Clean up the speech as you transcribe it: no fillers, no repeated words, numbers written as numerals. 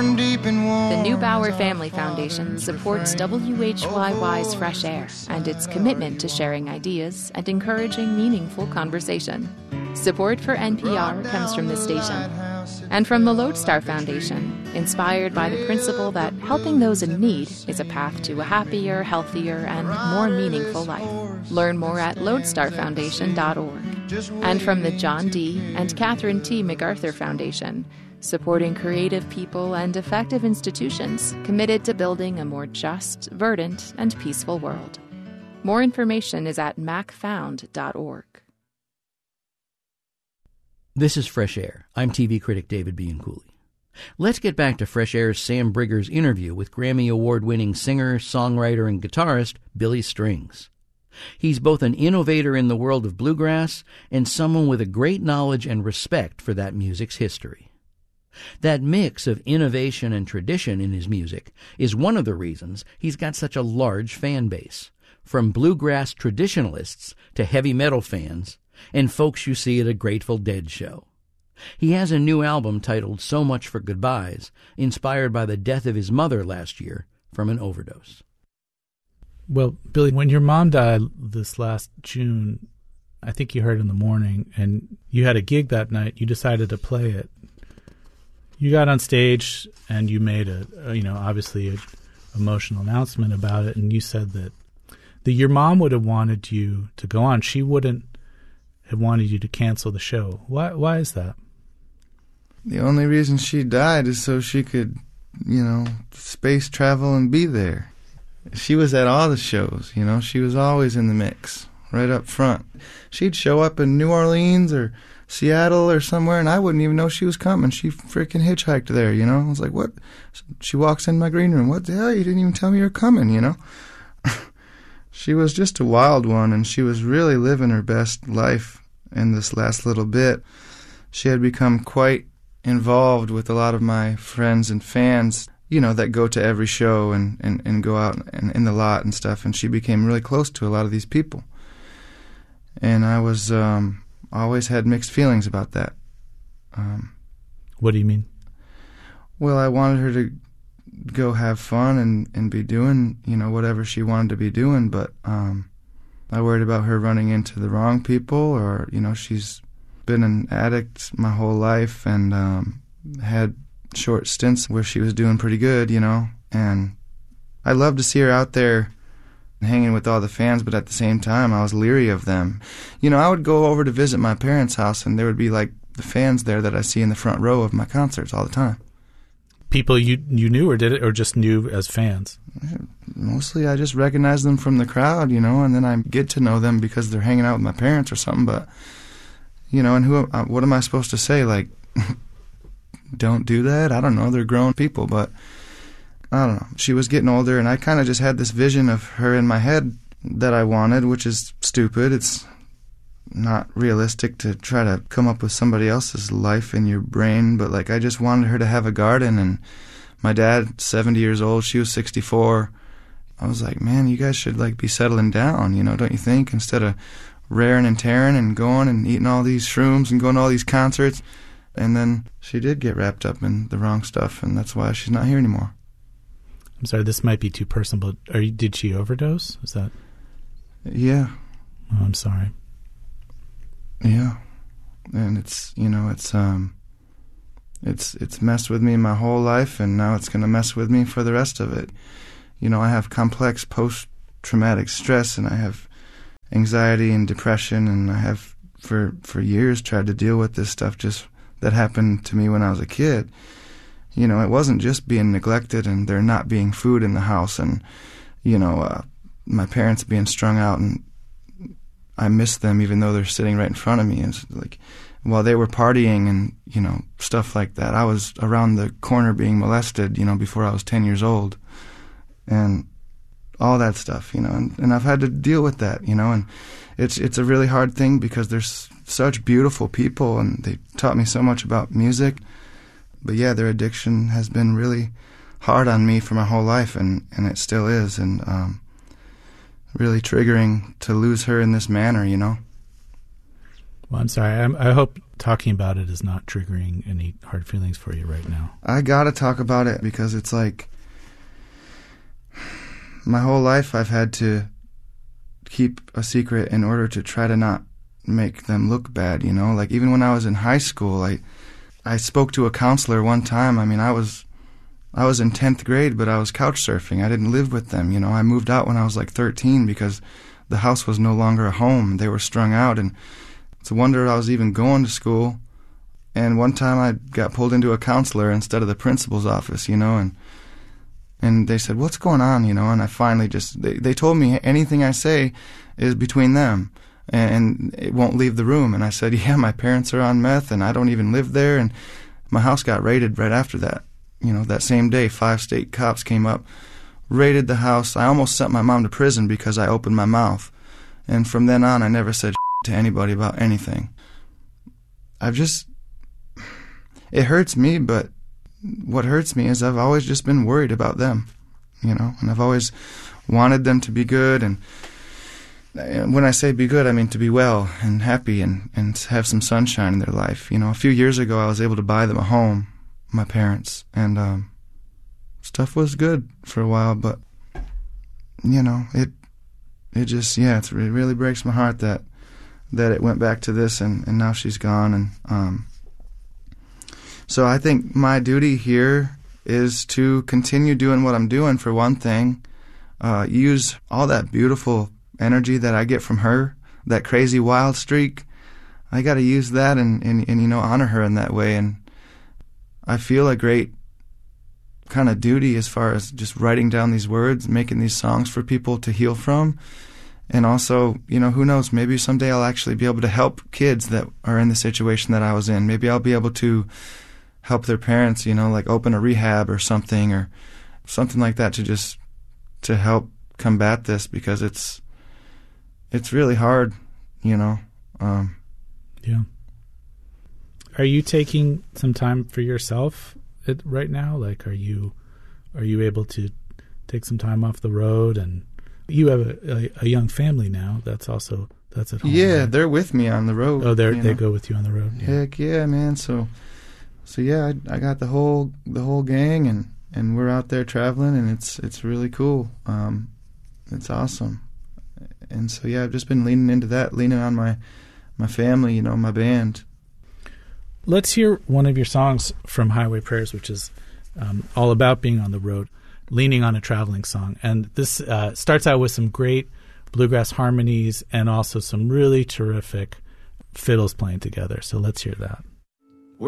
born deep in war. The Neubauer Family Foundation supports WHYY's Fresh Air and its commitment to sharing ideas and encouraging meaningful conversation. Support for NPR comes from the station and from the Lodestar Foundation, inspired by the principle that helping those in need is a path to a happier, healthier, and more meaningful life. Learn more at lodestarfoundation.org. And from the John D. and Catherine T. MacArthur Foundation, supporting creative people and effective institutions committed to building a more just, verdant, and peaceful world. More information is at macfound.org. This is Fresh Air. I'm TV critic David Bianculli. Let's get back to Fresh Air's Sam Brigger's interview with Grammy Award-winning singer, songwriter, and guitarist Billy Strings. He's both an innovator in the world of bluegrass and someone with a great knowledge and respect for that music's history. That mix of innovation and tradition in his music is one of the reasons he's got such a large fan base, from bluegrass traditionalists to heavy metal fans and folks you see at a Grateful Dead show. He has a new album titled So Much for Goodbyes, inspired by the death of his mother last year from an overdose. Well, Billy, when your mom died this last June, I think you heard in the morning, and you had a gig that night, you decided to play it. You got on stage and you made obviously an emotional announcement about it, and you said that your mom would have wanted you to go on. She wouldn't have wanted you to cancel the show. Why is that? The only reason she died is so she could, space travel and be there. She was at all the shows, she was always in the mix, right up front. She'd show up in New Orleans or Seattle or somewhere, and I wouldn't even know she was coming. She freaking hitchhiked there, I was like, what? She walks in my green room. What the hell? You didn't even tell me you were coming, She was just a wild one, and she was really living her best life in this last little bit. She had become quite involved with a lot of my friends and fans, that go to every show and go out and in the lot and stuff, and she became really close to a lot of these people. And I was always had mixed feelings about that. What do you mean? Well, I wanted her to go have fun and be doing, whatever she wanted to be doing, but I worried about her running into the wrong people, or, she's been an addict my whole life and had short stints where she was doing pretty good, and I loved to see her out there hanging with all the fans, but at the same time I was leery of them. I would go over to visit my parents' house, and there would be like the fans there that I see in the front row of my concerts all the time. People you knew, or did it, or just knew as fans? Mostly I just recognize them from the crowd, and then I get to know them because they're hanging out with my parents or something, but, and what am I supposed to say? Like, don't do that? I don't know. They're grown people, but I don't know. She was getting older, and I kind of just had this vision of her in my head that I wanted, which is stupid. It's not realistic to try to come up with somebody else's life in your brain, but I just wanted her to have a garden. And my dad, 70 years old, she was 64. I was like, man, you guys should be settling down, don't you think? Instead of raring and tearing and going and eating all these shrooms and going to all these concerts. And then she did get wrapped up in the wrong stuff, and that's why she's not here anymore. I'm sorry, this might be too personal, but did she overdose? Is that? Yeah. Oh, I'm sorry. Yeah, and it's messed with me my whole life, and now it's going to mess with me for the rest of it. I have complex post-traumatic stress, and I have anxiety and depression, and I have for years tried to deal with this stuff that happened to me when I was a kid. It wasn't just being neglected and there not being food in the house, and my parents being strung out, and I miss them even though they're sitting right in front of me. It's while they were partying and, stuff like that, I was around the corner being molested, before I was 10 years old. And all that stuff, and I've had to deal with that, and it's a really hard thing because there's such beautiful people and they taught me so much about music. But yeah, their addiction has been really hard on me for my whole life, and it still is, and really triggering to lose her in this manner, Well, I'm sorry. I hope talking about it is not triggering any hard feelings for you right now. I gotta talk about it because it's like my whole life I've had to keep a secret in order to try to not make them look bad, you know? Like even when I was in high school, I spoke to a counselor one time. I mean, I was in 10th grade, but I was couch surfing. I didn't live with them, you know? I moved out when I was like 13 because the house was no longer a home. They were strung out, and it's a wonder I was even going to school. And one time I got pulled into a counselor instead of the principal's office, you know, and they said, what's going on, you know? And I finally just, they told me anything I say is between them and it won't leave the room. And I said, yeah, my parents are on meth and I don't even live there. And my house got raided right after that. You know, that same day, 5 state cops came up, raided the house. I almost sent my mom to prison because I opened my mouth. And from then on, I never said to anybody about anything. It hurts me, but what hurts me is I've always just been worried about them, you know, and I've always wanted them to be good. And when I say be good, I mean to be well and happy and have some sunshine in their life. You know, a few years ago, I was able to buy them a home, my parents, and stuff was good for a while, but, you know, it just, yeah, it really breaks my heart that it went back to this and now she's gone. And so I think my duty here is to continue doing what I'm doing, for one thing, use all that beautiful energy that I get from her, that crazy wild streak. I got to use that and you know, honor her in that way. And I feel a great kind of duty as far as just writing down these words, making these songs for people to heal from. And also, you know, who knows, maybe someday I'll actually be able to help kids that are in the situation that I was in. Maybe I'll be able to help their parents, you know, like open a rehab or something like that to help combat this, because it's really hard, you know. Yeah. Are you taking some time for yourself right now? Like, are you able to take some time off the road? And you have a young family now. That's at home. Yeah, right? They're with me on the road. Oh, they go with you on the road. Yeah. Heck yeah, man. So yeah, I got the whole gang, and we're out there traveling, and it's really cool. It's awesome. And so yeah, I've just been leaning into that, leaning on my family, you know, my band. Let's hear one of your songs from Highway Prayers, which is all about being on the road, leaning on a traveling song. And this starts out with some great bluegrass harmonies and also some really terrific fiddles playing together. So let's hear that.